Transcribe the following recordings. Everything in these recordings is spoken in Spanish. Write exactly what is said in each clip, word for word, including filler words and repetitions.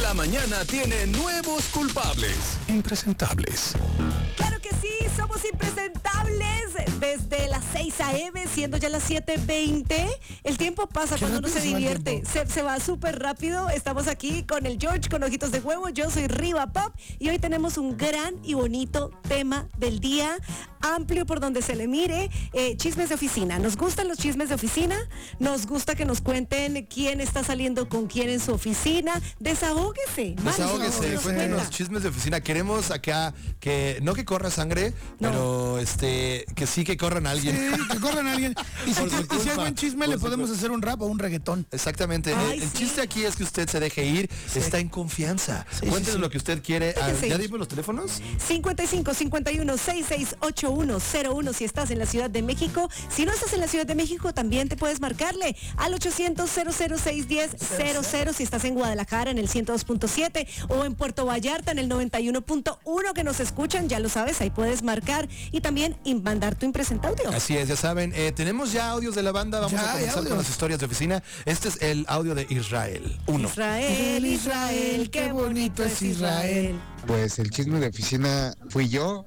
La mañana tiene nuevos culpables. Impresentables. Claro que sí, somos impresentables desde las seis a.m., siendo ya las siete veinte. El tiempo pasa cuando uno se divierte, se, se va súper rápido. Estamos aquí con el George, con ojitos de huevo. Yo soy Riva Pop y hoy tenemos un gran y bonito tema del día, amplio por donde se le mire. eh, Chismes de oficina. Nos gustan los chismes de oficina, nos gusta que nos cuenten quién está saliendo con quién en su oficina. Desahóguese. Desahóguese, cuéntenos chismes de oficina. Queremos acá que, no que corra sangre, no. pero este, que sí que corran a alguien. Sí, que corran a alguien. Y si, y si hay buen chisme, le podemos hacer un rap o un reggaetón. Exactamente. Ay, el, el sí. chiste aquí es que usted se deje ir, sí. está en confianza. Sí, Cuéntenos sí, sí. lo que usted quiere. Ah, ¿ya dimos los teléfonos? cincuenta y cinco, cincuenta y uno, sesenta y seis ochenta y uno cero uno si estás en la Ciudad de México. Si no estás en la Ciudad de México, también te puedes marcarle al ochocientos, cero cero seis uno cero cero cero si estás en Guadalajara en el ciento dos punto siete o en Puerto Vallarta en el noventa y uno punto uno que nos escuchan, ya lo sabes, ahí puedes marcar y también mandar tu impresenta audio. Así es, ya saben, eh, tenemos ya audios de la banda, vamos ya, a comenzar con las historias de oficina. Este es el audio de Israel, uno. Israel, Israel, qué bonito es Israel. Pues el chisme de oficina fui yo,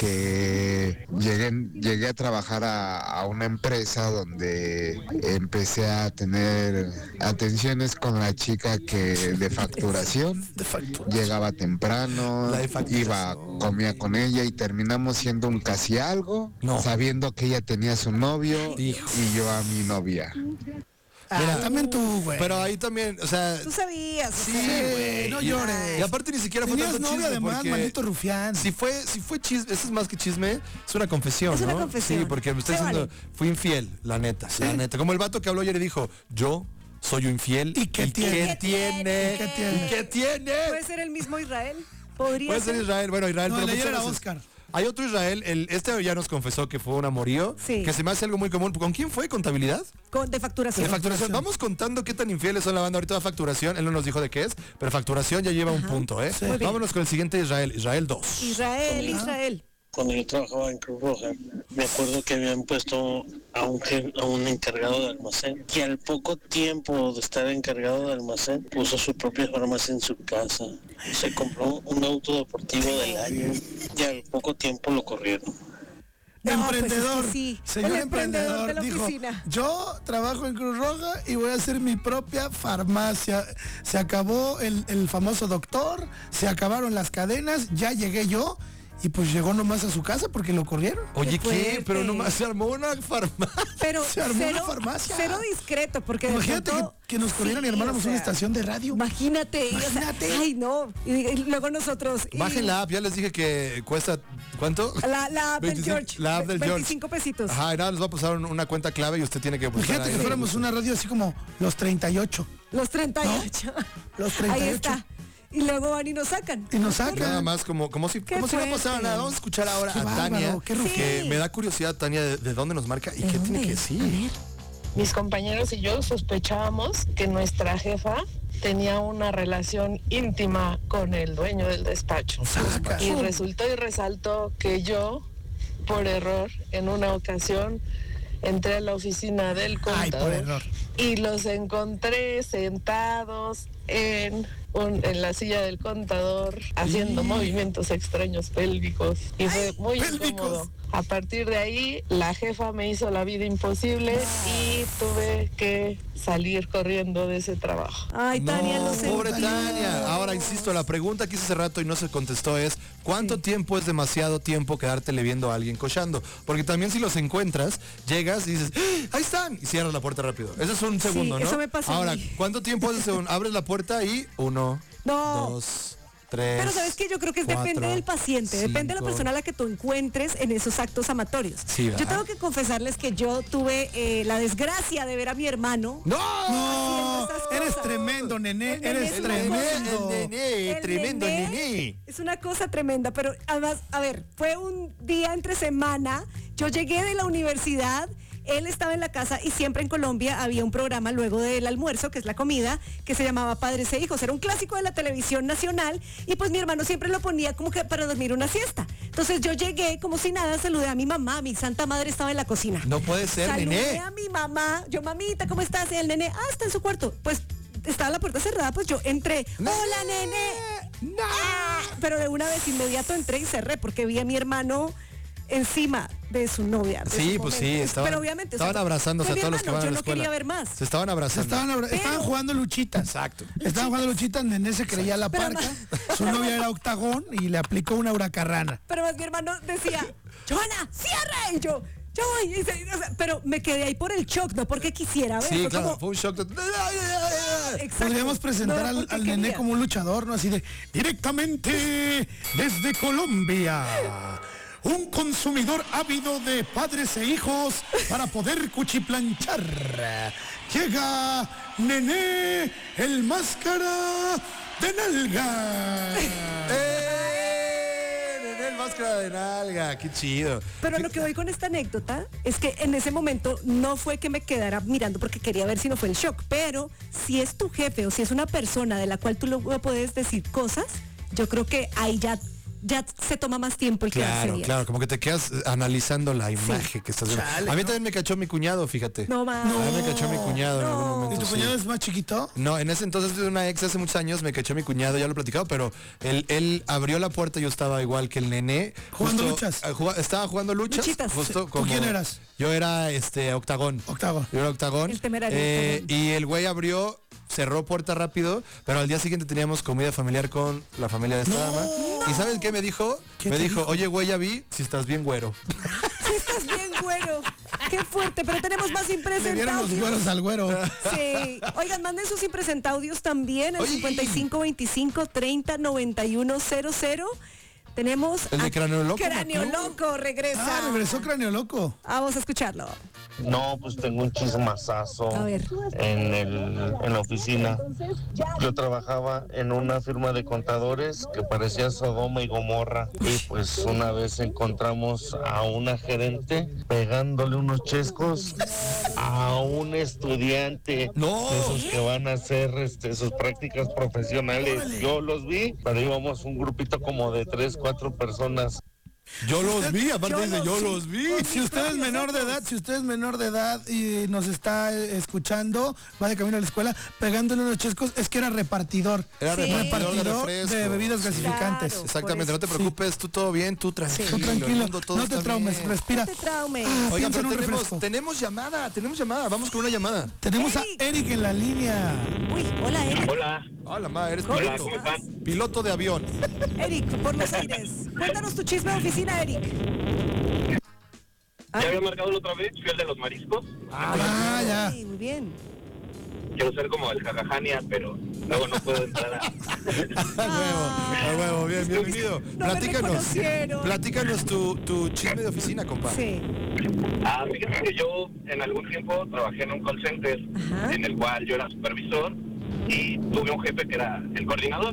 porque llegué, llegué a trabajar a, a una empresa donde empecé a tener atenciones con la chica que de facturación, llegaba temprano, iba, comía con ella y terminamos siendo un casi algo, no. sabiendo que ella tenía su novio Hijo. y yo a mi novia. Mira, ah, también tú, güey. Pero ahí también, o sea... Tú sabías. Sí, güey. No llores. Y aparte ni siquiera fue tanto novia, chisme. Además, maldito rufián. Si fue, si fue chisme, eso es más que chisme, es una confesión, es ¿no? Es una confesión. Sí, porque me está diciendo, vale. fui infiel, la neta, sí. la neta. Como el vato que habló ayer y dijo, yo... soy infiel. ¿Y qué ¿Y tiene? ¿Qué tiene? ¿Y qué tiene? ¿Y qué tiene? ¿Puede ser el mismo Israel? ¿Podría Puede ser, ser Israel. Bueno, Israel. No, pero el ayer era veces, Oscar. Hay otro Israel, el, este ya nos confesó que fue un amorío, sí. que se me hace algo muy común. ¿Con quién fue? ¿Contabilidad? Con, de facturación. De facturación. Vamos contando qué tan infieles son la banda ahorita de facturación. Él no nos dijo de qué es, pero facturación ya lleva Ajá. un punto, ¿eh? Sí. Vámonos con el siguiente Israel, Israel dos. Israel, Ajá. Israel. Cuando yo trabajaba en Cruz Roja, me acuerdo que habían puesto a un, a un encargado de almacén, que al poco tiempo de estar encargado de almacén, puso su propia farmacia en su casa. Se compró un auto deportivo del año y al poco tiempo lo corrieron. No, emprendedor, pues es que sí. señor el emprendedor, emprendedor dijo, oficina. yo trabajo en Cruz Roja y voy a hacer mi propia farmacia. Se acabó el, el famoso doctor, se acabaron las cadenas, ya llegué yo. Y pues llegó nomás a su casa porque lo corrieron. Oye, ¿qué? ¿Qué? Pero nomás se armó una farmacia. Pero se armó cero, una farmacia. Cero discreto, porque imagínate pronto, que, que nos corrieran sí, y armáramos o sea, una estación de radio. Imagínate. Imagínate. O sea, ay, no. Y, y luego nosotros. Bajen y... la app, ya les dije que cuesta, ¿cuánto? La, la app del George. La app del George. veinticinco pesitos. Ajá, y nada, les va a pasar una cuenta clave y usted tiene que buscar. Imagínate que fuéramos una radio así como los treinta y ocho. Los treinta y ocho. ¿No? Los treinta y ocho. Ahí está. Y luego van y nos sacan. Y nos sacan. Nada más como, como si, como si no pasara nada. Vamos a escuchar ahora qué a bárbaro, Tania, qué que me da curiosidad, Tania, de, de dónde nos marca y qué dónde? tiene que decir. Mis compañeros y yo sospechábamos que nuestra jefa tenía una relación íntima con el dueño del despacho. Saca. Y resultó y resaltó que yo, por error, en una ocasión, entré a la oficina del contador. Ay, por error. Y los encontré sentados en, un, en la silla del contador haciendo sí. movimientos extraños pélvicos y fue Ay, muy pélvicos. incómodo. A partir de ahí, la jefa me hizo la vida imposible y tuve que salir corriendo de ese trabajo. Ay, Tania, no, lo sé. Pobre Tania. Ahora, insisto, la pregunta que hice hace rato y no se contestó es, ¿cuánto sí. tiempo es demasiado tiempo quedártele viendo a alguien cochando? Porque también si los encuentras, llegas y dices, ¡ah, ahí están! Y cierras la puerta rápido. Eso es un segundo, sí, ¿no? Eso me pasa Ahora, a mí. ¿cuánto tiempo haces según? Abres la puerta y uno, no. dos... Tres, Pero sabes que yo creo que cuatro, depende del paciente, cinco. depende de la persona a la que tú encuentres en esos actos amatorios. Sí, yo tengo que confesarles que yo tuve eh, la desgracia de ver a mi hermano. ¡No! No, eres tremendo, nené, el eres nené, tremendo. El nené, el tremendo nené nené. Es una cosa tremenda, pero además, a ver, fue un día entre semana, yo llegué de la universidad. Él estaba en la casa y siempre en Colombia había un programa luego del almuerzo, que es la comida, que se llamaba Padres e Hijos. Era un clásico de la televisión nacional y pues mi hermano siempre lo ponía como que para dormir una siesta. Entonces yo llegué como si nada, saludé a mi mamá, mi santa madre estaba en la cocina. No puede ser, saludé nené. a mi mamá, yo, mamita, ¿cómo estás? Y el nene, ah, está en su cuarto. Pues estaba la puerta cerrada, pues yo entré. ¡Hola, nene! ¡Ah! Pero de una vez inmediato entré y cerré porque vi a mi hermano encima de su novia. De sí, su pues momento. sí, estaban, pero obviamente, estaban o sea, abrazándose a todos los que van a la yo no escuela. quería ver más. Se estaban abrazando. Se estaban, abra- Pero- estaban jugando luchitas. Exacto. Estaban jugando luchitas, Nené se creía la Pero parca, su novia era octagón y le aplicó una huracarrana. Pero más mi hermano decía, Joana, cierra. Y yo, yo voy. Y se- o sea, pero me quedé ahí por el shock, no porque quisiera ver. Sí, fue claro, como- fue un shock. de- Exacto. Podríamos presentar No, al, porque al Nené quería. como un luchador, ¿no? Así de, directamente desde Colombia. Un consumidor ávido de padres e hijos para poder cuchiplanchar. Llega Nené, el máscara de nalga. ¡Eh! Nené, el máscara de nalga, qué chido. Pero lo que voy con esta anécdota es que en ese momento no fue que me quedara mirando porque quería ver si no fue el shock, pero si es tu jefe o si es una persona de la cual tú luego puedes decir cosas, yo creo que ahí ya, ya se toma más tiempo el quedarse Claro, bien. claro, como que te quedas eh, analizando la imagen que estás viendo. Chale, a mí ¿no? también me cachó mi cuñado, fíjate. No más. A mí me cachó mi cuñado en algún No. momento. ¿Y tu sí. cuñado es más chiquito? No, en ese entonces de una ex hace muchos años me cachó mi cuñado, ya lo he platicado, pero él, él abrió la puerta y yo estaba igual que el Nené. ¿Jugando justo, luchas? eh, juga- estaba jugando luchas. Luchitas. Justo ¿Tú como- quién eras? Yo era este octagón. Octagón. Yo era octagón. El temerario Eh, octagón. y el güey abrió, cerró puerta rápido, pero al día siguiente teníamos comida familiar con la familia de esta dama. ¿Y sabes qué me dijo? ¿Qué Me te dijo, dijo? oye güey, ya vi si estás bien güero. Sí, estás bien, güero. Qué fuerte, pero tenemos más Le dieron los impresentaudios. güeros al güero. Sí. Oigan, manden sus impresentaudios también al Oye. cincuenta y cinco veinticinco treinta noventa y uno cero cero. Tenemos El de a Cráneo Loco, Cráneo Matú. Loco regresa. Ah, regresó Cráneo Loco. Vamos a escucharlo. No, pues tengo un chismazazo A ver. en, el, en la oficina. Yo trabajaba en una firma de contadores que parecía Sodoma y Gomorra. Y pues una vez encontramos a una gerente pegándole unos chescos a un estudiante No. de esos que van a hacer este, sus prácticas profesionales. Yo los vi, pero íbamos un grupito como de tres, cuatro personas. Yo los vi, aparte Yo dice, los yo vi. los vi. Si usted es menor de edad, si usted es menor de edad y nos está eh, escuchando, va de camino a la escuela, pegándole unos chescos, es que era repartidor. Era Sí. repartidor de Repartidor refresco. de bebidas gasificantes. Claro. Exactamente, Por no te eso. preocupes, tú todo bien, tú tranquilo. Tú el tranquilo, mundo todo no te está traumes, bien. respira. No te traumes. Ah, Oigan, piensa en pero un tenemos, refresco. tenemos llamada, tenemos llamada, vamos con una llamada. Tenemos a Eric. Eric en la línea. Uy, hola, Eric. Hola, Hola, ma, eres ¿Cómo piloto. estás? Piloto de avión. Eric, por los aires. Cuéntanos tu chisme de oficina, Eric. ya había marcado la otra vez, fui el de los mariscos. Ah, ya. Sí, muy bien. Quiero ser como el jajajania, pero luego no puedo entrar a... A huevo, a huevo, bien, bienvenido. No me platícanos, reconocieron. platícanos tu, tu chisme de oficina, compa. Sí. Ah, fíjate que yo en algún tiempo trabajé en un call center, Ajá. en el cual yo era supervisor y tuve un jefe que era el coordinador.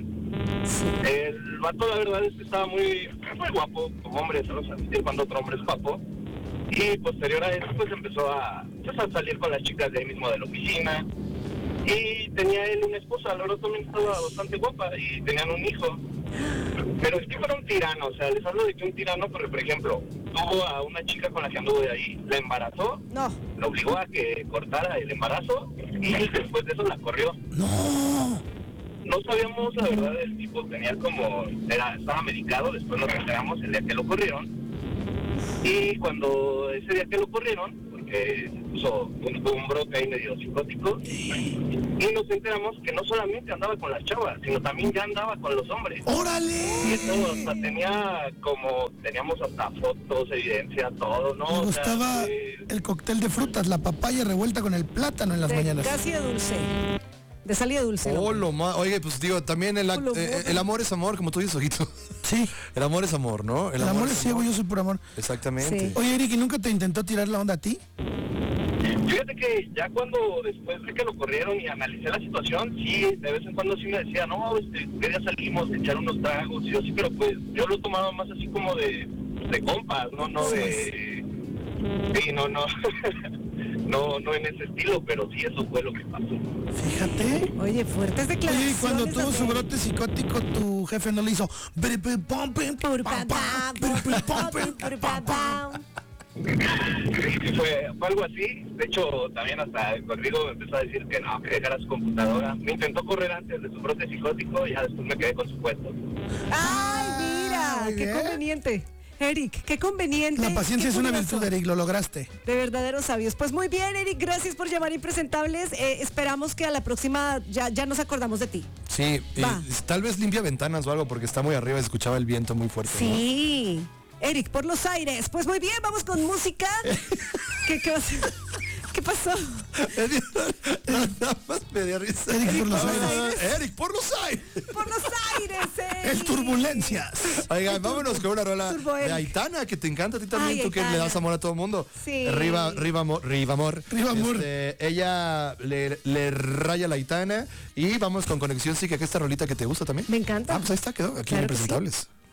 El vato, la verdad es que estaba muy, muy guapo, como hombre, se los admitir cuando otro hombre es guapo. Y posterior a eso, pues empezó a, pues, a salir con las chicas de ahí mismo de la oficina. Y tenía él una esposa, la verdad también estaba bastante guapa y tenían un hijo. Pero es que fuera un tirano, o sea, les hablo de que un tirano, porque por ejemplo, tuvo a una chica con la que anduvo de ahí, la embarazó, No. la obligó a que cortara el embarazo y después de eso la corrió. No. No sabíamos, la verdad, el tipo tenía como, era, estaba medicado, después nos enteramos el día que lo corrieron. Y cuando ese día que lo corrieron, porque se puso un, un brote ahí medio psicótico, y nos enteramos que no solamente andaba con las chavas, sino también ya andaba con los hombres. Y ¡Órale! eso, hasta tenía como, teníamos hasta fotos, evidencia, todo, ¿no? Me O sea, gustaba eh, el cóctel de frutas, la papaya revuelta con el plátano en las De mañanas. casi de dulce. De salida dulce. ¿no? Oh, lo ma- Oye, pues digo, también el, ac- Lo eh, botan. el amor es amor, como tú dices, Ojito. Sí, El amor es amor, ¿no? el amor es ciego, yo soy por amor. Exactamente. Sí. Oye, Eric, ¿y nunca te intentó tirar la onda a ti? Fíjate que ya cuando, después de que lo corrieron y analicé la situación, sí, de vez en cuando sí me decía, no, este, ¿qué día salimos a echar unos tragos? Y yo sí, pero pues yo lo tomaba más así como de, de compas, no, no de... Sí, no, no, no, no en ese estilo, pero sí, eso fue lo que pasó. Fíjate. Oye, fuertes Oye, declaraciones. y cuando tuvo su Abel. brote psicótico, tu jefe no le hizo... "Biri, pim, pam, pim, pam, pam, biri, pim, pam, pim, pam, pam". fue, fue algo así. De hecho, también hasta Rodrigo me empezó a decir que no, que dejara su computadora. Me intentó correr antes de su brote psicótico y ya después me quedé con su puesto. ¡Ay, mira! Muy ¡Qué bien. conveniente! Eric, qué conveniente. La paciencia qué es una curioso. virtud, Eric, lo lograste. De verdaderos sabios. Pues muy bien, Eric, gracias por llamar Impresentables. Eh, esperamos que a la próxima ya, ya nos acordamos de ti. Sí, y Va. tal vez limpia ventanas o algo porque está muy arriba y se escuchaba el viento muy fuerte. ¿no? Sí. Eric, por los aires. Pues muy bien, vamos con música. ¿Qué, qué, ¿Qué pasó? Nada más me dio risa. Eric por los Ah, aires. Eric, por los aires. Por los aires, Eric. Es turbulencias. Oigan, vámonos con una rola Turbo de Eric. Aitana, que te encanta a ti también, Ay, tú que le Aitana. das amor a todo el mundo. Sí. Riva, Riva, Amor, Riva Amor. Riva Amor. Este, ella le, le raya la Aitana y vamos con Conexión Psique, que esta rolita que te gusta también. Me encanta. Ah, pues ahí está, quedó, aquí Claro en que sí. Impresentables.